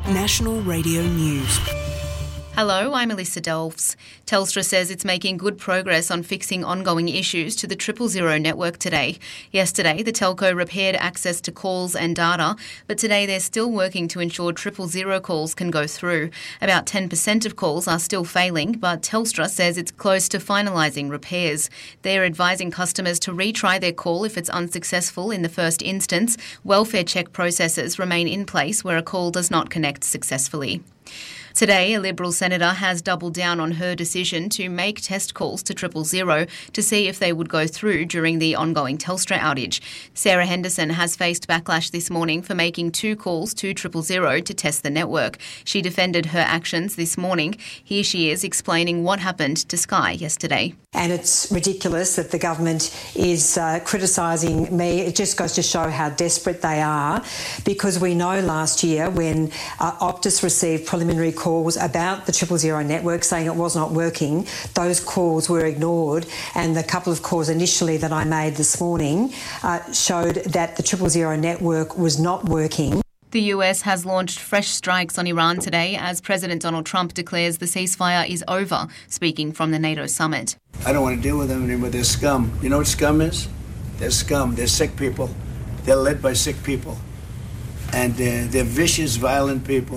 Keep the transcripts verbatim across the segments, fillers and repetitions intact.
National Radio News. Hello, I'm Alyssa Delves. Telstra says it's making good progress on fixing ongoing issues to the Triple Zero network today. Yesterday, the telco repaired access to calls and data, but today they're still working to ensure Triple Zero calls can go through. About ten percent of calls are still failing, but Telstra says it's close to finalising repairs. They're advising customers to retry their call if it's unsuccessful in the first instance. Welfare check processes remain in place where a call does not connect successfully. Today, a Liberal senator has doubled down on her decision to make test calls to Triple Zero to see if they would go through during the ongoing Telstra outage. Sarah Henderson has faced backlash this morning for making two calls to Triple Zero to test the network. She defended her actions this morning. Here she is explaining what happened to Sky yesterday. And it's ridiculous that the government is uh, criticising me. It just goes to show how desperate they are, because we know last year when uh, Optus received preliminary calls about the Triple Zero network saying it was not working, those calls were ignored, and the couple of calls initially that I made this morning uh, showed that the Triple Zero network was not working. The U S has launched fresh strikes on Iran today as President Donald Trump declares the ceasefire is over, speaking from the NATO summit. I don't want to deal with them anymore. They're scum. You know what scum is? They're scum. They're sick people. They're led by sick people. And uh, they're vicious, violent people.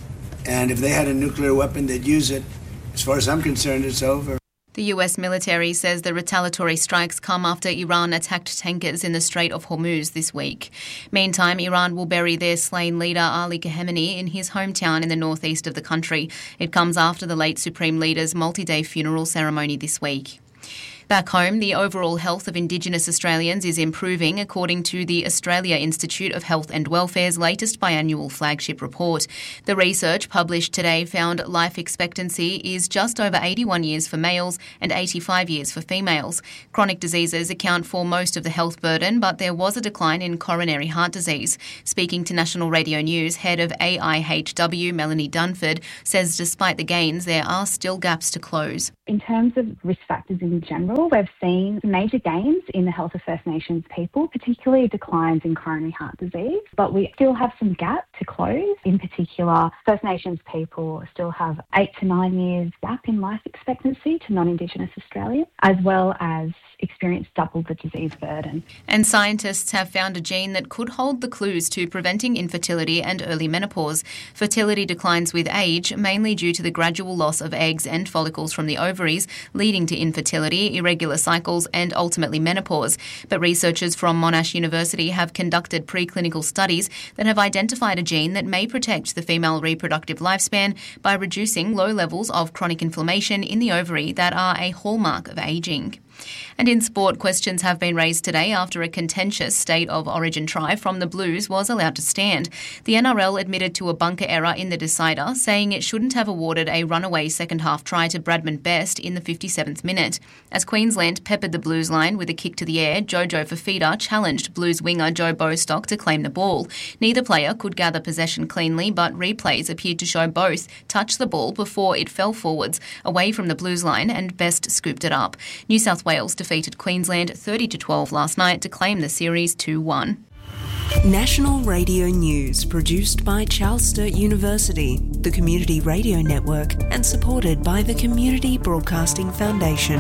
And if they had a nuclear weapon, they'd use it. As far as I'm concerned, it's over. The U S military says the retaliatory strikes come after Iran attacked tankers in the Strait of Hormuz this week. Meantime, Iran will bury their slain leader Ali Khamenei in his hometown in the northeast of the country. It comes after the late Supreme Leader's multi-day funeral ceremony this week. Back home, the overall health of Indigenous Australians is improving, according to the Australia Institute of Health and Welfare's latest biannual flagship report. The research published today found life expectancy is just over eighty-one years for males and eighty-five years for females. Chronic diseases account for most of the health burden, but there was a decline in coronary heart disease. Speaking to National Radio News, head of A I H W, Melanie Dunford, says despite the gains, there are still gaps to close. In terms of risk factors in general, we've seen major gains in the health of First Nations people, particularly declines in coronary heart disease, but we still have some gap to close. In particular, First Nations people still have eight to nine years gap in life expectancy to non-Indigenous Australians, as well as experience double the disease burden. And scientists have found a gene that could hold the clues to preventing infertility and early menopause. Fertility declines with age, mainly due to the gradual loss of eggs and follicles from the ovaries, leading to infertility, irregular cycles and ultimately menopause. But researchers from Monash University have conducted preclinical studies that have identified a gene that may protect the female reproductive lifespan by reducing low levels of chronic inflammation in the ovary that are a hallmark of ageing. And in sport, questions have been raised today after a contentious state of origin try from the Blues was allowed to stand. The N R L admitted to a bunker error in the decider, saying it shouldn't have awarded a runaway second-half try to Bradman Best in the fifty-seventh minute. As Queensland peppered the Blues line with a kick to the air, Jojo Fafita challenged Blues winger Joe Bostock to claim the ball. Neither player could gather possession cleanly, but replays appeared to show both touch the ball before it fell forwards, away from the Blues line, and Best scooped it up. New South Wales defeated Queensland thirty to twelve last night to claim the series two one. National Radio News, produced by Charles Sturt University, the Community Radio Network, and supported by the Community Broadcasting Foundation.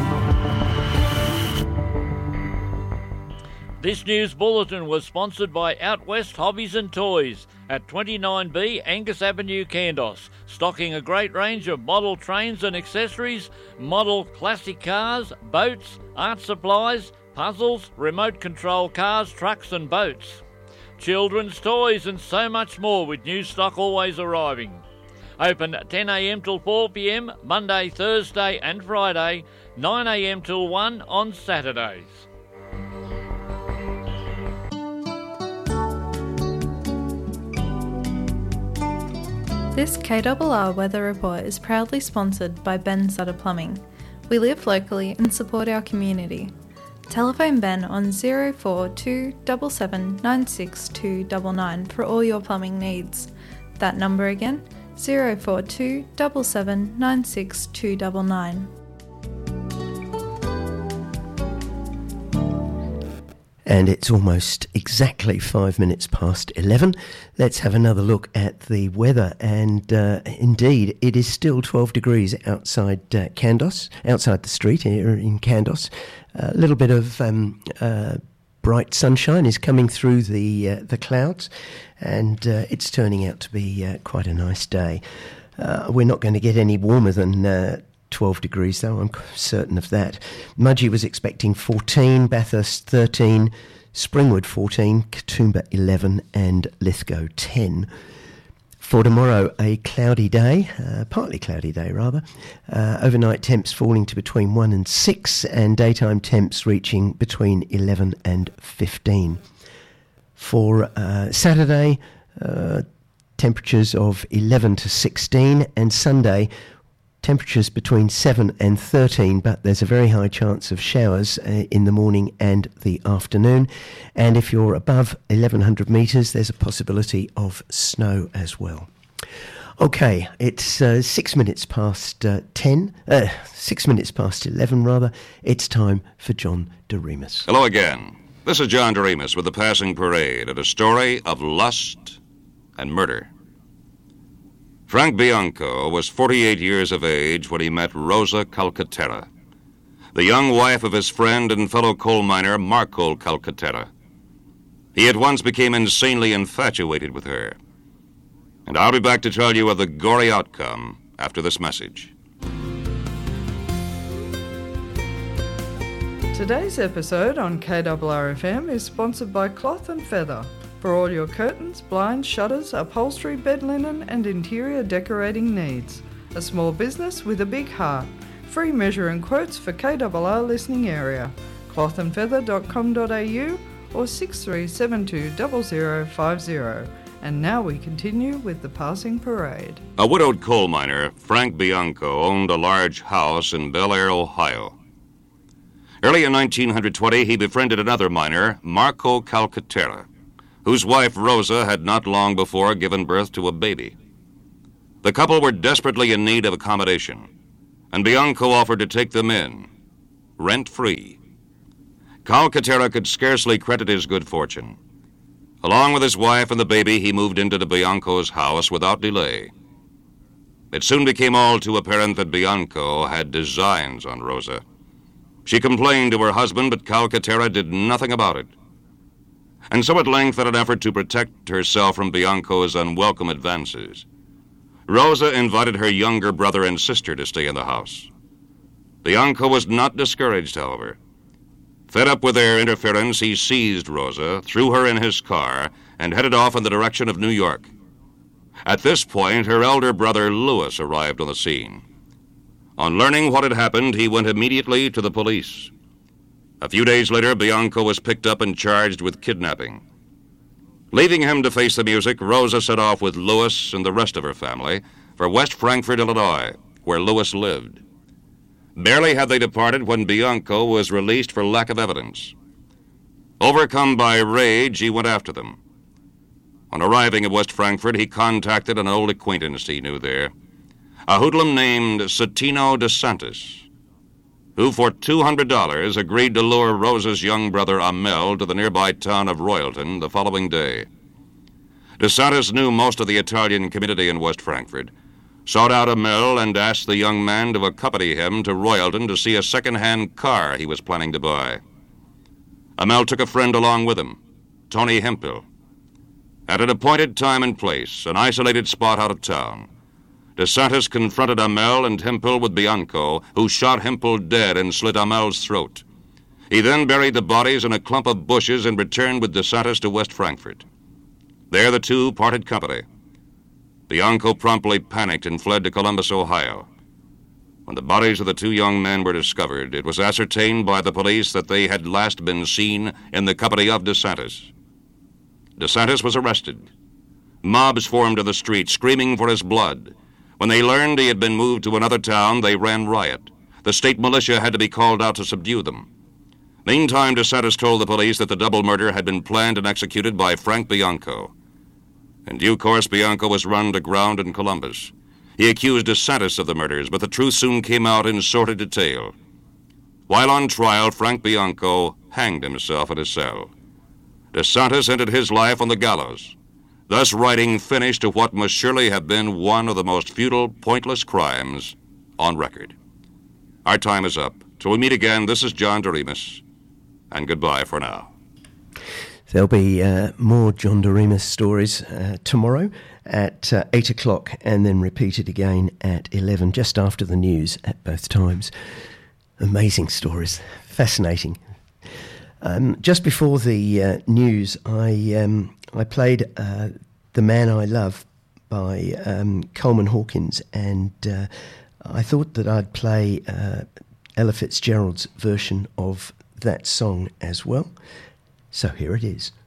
This news bulletin was sponsored by Out West Hobbies and Toys at twenty-nine B Angus Avenue, Kandos, stocking a great range of model trains and accessories, model classic cars, boats, art supplies, puzzles, remote control cars, trucks and boats, children's toys and so much more, with new stock always arriving. Open ten a m till four p m Monday, Thursday and Friday, nine a m till one on Saturdays. This K R R Weather Report is proudly sponsored by Ben Sutter Plumbing. We live locally and support our community. Telephone Ben on zero four two seven seven nine six two nine nine for all your plumbing needs. That number again, zero four two seven seven nine six two nine nine. And it's almost exactly five minutes past eleven. Let's have another look at the weather. And uh, indeed, it is still twelve degrees outside uh, Kandos, outside the street here in Kandos. A little bit of um, uh, bright sunshine is coming through the uh, the clouds, and uh, it's turning out to be uh, quite a nice day. Uh, we're not going to get any warmer than Uh, twelve degrees though, I'm certain of that. Mudgee was expecting fourteen, Bathurst thirteen, Springwood fourteen, Katoomba eleven and Lithgow ten. For tomorrow, a cloudy day, uh, partly cloudy day rather. Uh, overnight temps falling to between one and six and daytime temps reaching between eleven and fifteen. For uh, Saturday, uh, temperatures of eleven to sixteen, and Sunday temperatures between seven and thirteen, but there's a very high chance of showers uh, in the morning and the afternoon. And if you're above eleven hundred metres, there's a possibility of snow as well. Okay, it's uh, six minutes past uh, ten, uh, six minutes past eleven rather. It's time for John DeRemus. Hello again. This is John DeRemus with the Passing Parade and a story of lust and murder. Frank Bianco was forty-eight years of age when he met Rosa Calcaterra, the young wife of his friend and fellow coal miner Marco Calcaterra. He at once became insanely infatuated with her. And I'll be back to tell you of the gory outcome after this message. Today's episode on K R R F M is sponsored by Cloth and Feather. For all your curtains, blinds, shutters, upholstery, bed linen and interior decorating needs. A small business with a big heart. Free measuring quotes for K R R listening area. cloth and feather dot com dot a u or six three seven two zero zero five zero. And now we continue with the Passing Parade. A widowed coal miner, Frank Bianco, owned a large house in Bel Air, Ohio. Early in nineteen twenty, he befriended another miner, Marco Calcaterra, whose wife, Rosa, had not long before given birth to a baby. The couple were desperately in need of accommodation, and Bianco offered to take them in, rent-free. Calcaterra could scarcely credit his good fortune. Along with his wife and the baby, he moved into the Bianco's house without delay. It soon became all too apparent that Bianco had designs on Rosa. She complained to her husband, but Calcaterra did nothing about it. And so at length, in an effort to protect herself from Bianco's unwelcome advances, Rosa invited her younger brother and sister to stay in the house. Bianco was not discouraged, however. Fed up with their interference, he seized Rosa, threw her in his car, and headed off in the direction of New York. At this point, her elder brother, Louis, arrived on the scene. On learning what had happened, he went immediately to the police. A few days later, Bianco was picked up and charged with kidnapping. Leaving him to face the music, Rosa set off with Louis and the rest of her family for West Frankfort, Illinois, where Louis lived. Barely had they departed when Bianco was released for lack of evidence. Overcome by rage, he went after them. On arriving at West Frankfort, he contacted an old acquaintance he knew there, a hoodlum named Cetino DeSantis, who for two hundred dollars agreed to lure Rosa's young brother Amel to the nearby town of Royalton the following day. DeSantis knew most of the Italian community in West Frankfort, sought out Amel and asked the young man to accompany him to Royalton to see a second-hand car he was planning to buy. Amel took a friend along with him, Tony Hemphill. At an appointed time and place, an isolated spot out of town, DeSantis confronted Amel and Hemphill with Bianco, who shot Hemphill dead and slit Amel's throat. He then buried the bodies in a clump of bushes and returned with DeSantis to West Frankfort. There the two parted company. Bianco promptly panicked and fled to Columbus, Ohio. When the bodies of the two young men were discovered, it was ascertained by the police that they had last been seen in the company of DeSantis. DeSantis was arrested. Mobs formed in the street, screaming for his blood. When they learned he had been moved to another town, they ran riot. The state militia had to be called out to subdue them. Meantime, DeSantis told the police that the double murder had been planned and executed by Frank Bianco. In due course, Bianco was run to ground in Columbus. He accused DeSantis of the murders, but the truth soon came out in sordid detail. While on trial, Frank Bianco hanged himself in his cell. DeSantis ended his life on the gallows, thus writing finish to what must surely have been one of the most futile, pointless crimes on record. Our time is up. Till we meet again, this is John Doremus, and goodbye for now. There'll be uh, more John Doremus stories uh, tomorrow at uh, eight o'clock and then repeated again at eleven, just after the news at both times. Amazing stories. Fascinating. Um, just before the uh, news, I um, I played uh, The Man I Love by um, Coleman Hawkins, and uh, I thought that I'd play uh, Ella Fitzgerald's version of that song as well. So here it is.